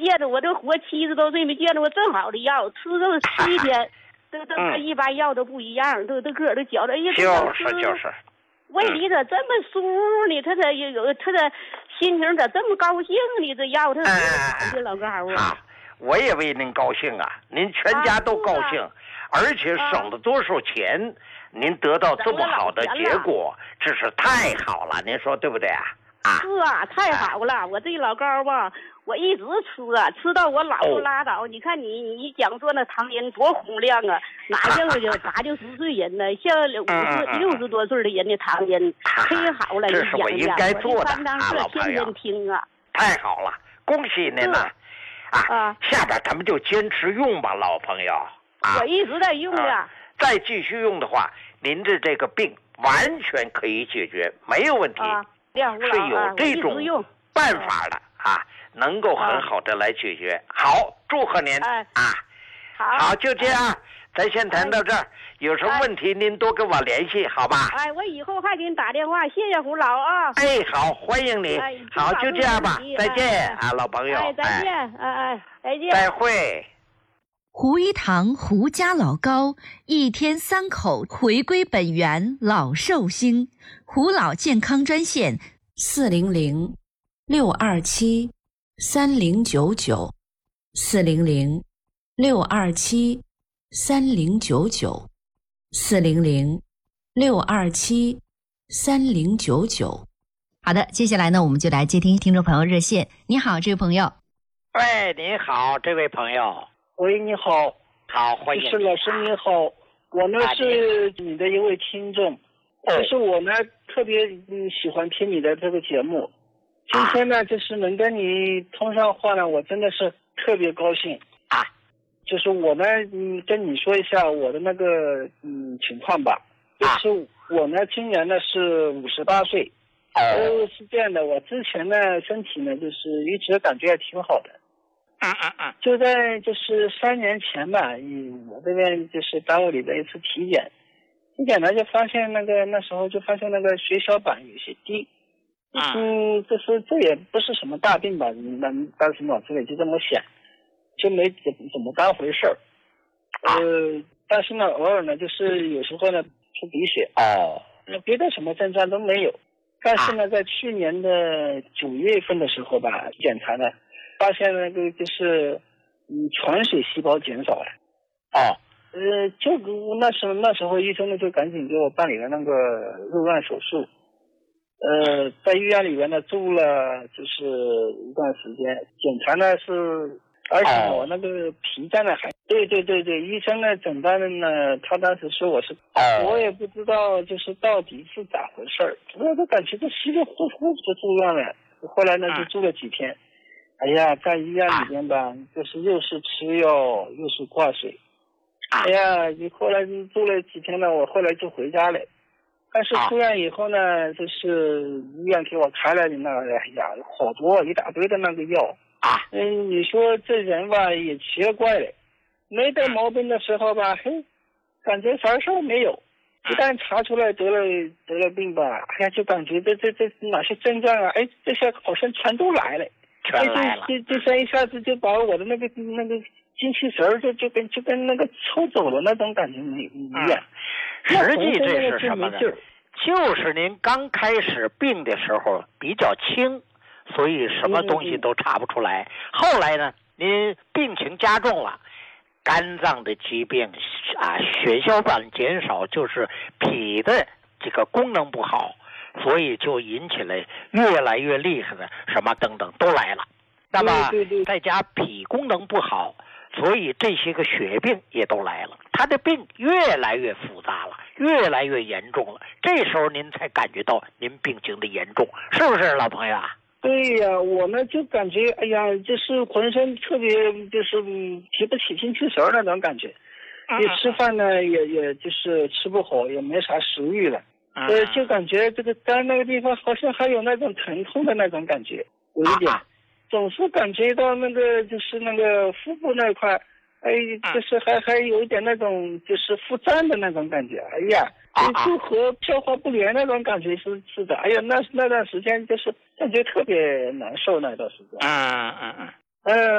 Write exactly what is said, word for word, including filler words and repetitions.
见着我这活七十多岁没见着过正好的药，吃这么十一天，这这跟一般药都不一样，都都个儿都觉着，哎呀， 就是就是， 胃里咋这么舒服呢？他这有他这心情咋这么高兴呢？这药他好的老高啊！ 我也为您高兴啊，您全家都高兴，啊、而且省了多少钱，啊、您得到这么好的结果，真是太好了，您说对不对啊？啊， 是啊，太好了！我这老高吧，我一直吃啊，吃到我老不拉倒。哦、你看你你讲说那糖人多洪亮啊，哪像就咱就十岁人呢，像五十六十多岁的人的糖人忒好了， 这是我应该做的啊，老朋友。天天听啊， 太好了，恭喜您了！啊，下边咱们就坚持用吧，老朋友。啊、 我一直在用的、啊。 再继续用的话，您的这个病完全可以解决，没有问题。 啊是有这种办法的啊，能够很好的来解决。好，祝贺您啊！ 好， 好，就这样，咱先谈到这儿。有什么问题您多跟我联系，好吧？ 哎，我以后还给你打电话，谢谢胡老啊。 哎，好，欢迎你。好，就这样吧，再见啊，老朋友。 哎，再见，哎哎，再见。 再会。 胡一堂胡家老高一天三口回归本源老寿星，胡老健康专线四零零六二七三零九九四零零六二七三零九九四零零六二七三零九九。 好的，接下来呢，我们就来接听听众朋友热线。你好，这位朋友。 喂，你好，这位朋友。 喂，你好， 好，欢迎。 是老师你好，我呢是你的一位听众，就是我呢特别嗯喜欢听你的这个节目，今天呢就是能跟你通上话呢，我真的是特别高兴啊。 就是我呢嗯跟你说一下我的那个嗯情况吧，就是我呢今年呢是五十八岁，呃是这样的，我之前呢身体呢就是一直感觉还挺好的。 嗯嗯嗯， 就在就是三年前吧，我这边就是单位里的一次体检，体检呢就发现那个那时候就发现那个血小板有些低，嗯，就是这也不是什么大病吧，那当时脑子里就这么想，就没怎怎么当回事儿，呃，但是呢偶尔呢就是有时候呢出鼻血， 哦， 那别的什么症状都没有，但是呢在去年的九月份的时候吧，检查呢。发现那个就是嗯全水细胞减少了， 哦， 呃，就那时候那时候医生呢就赶紧给我办理了那个入院手术，呃，在医院里面呢住了就是一段时间，检查呢是，而且我那个脾脏呢还，对对对对，医生呢诊断的呢，他当时说我是，我也不知道就是到底是咋回事儿，我都感觉这稀里糊涂就住院了，后来呢就住了几天。哎呀，在医院里边吧，就是又是吃药又是挂水，哎呀，你后来住了几天呢，我后来就回家了。但是出院以后呢，就是医院给我开了那个，哎呀，好多一大堆的那个药啊。嗯，你说这人吧也奇怪了，没得毛病的时候吧，嘿，感觉啥事儿没有；一旦查出来得了得了病吧，哎呀，就感觉这这这哪些症状啊，哎，这些好像全都来了。 全来了， 就就就像一下子就把我的那个那个精气神儿就就跟就跟那个抽走了那种感觉一样。 实际这是什么呢？就是您刚开始病的时候比较轻，所以什么东西都查不出来。后来呢，您病情加重了，肝脏的疾病啊，血小板减少，就是脾的这个功能不好。所以就引起了越来越厉害的什么等等都来了，那么再加脾功能不好，所以这些个血病也都来了，他的病越来越复杂了，越来越严重了，这时候您才感觉到您病情的严重，是不是老朋友啊？ 对呀，我呢就感觉哎呀，就是浑身特别就是提不起精气神那种感觉，你吃饭呢也也就是吃不好，也没啥食欲了。呃，就感觉这个肝那个地方好像还有那种疼痛的那种感觉，有一点，总是感觉到那个就是那个腹部那块，哎，就是还还有一点那种就是腹胀的那种感觉，哎呀，就和消化不良那种感觉是是的，哎呀，那那段时间就是感觉特别难受那段时间。 嗯嗯嗯。 嗯。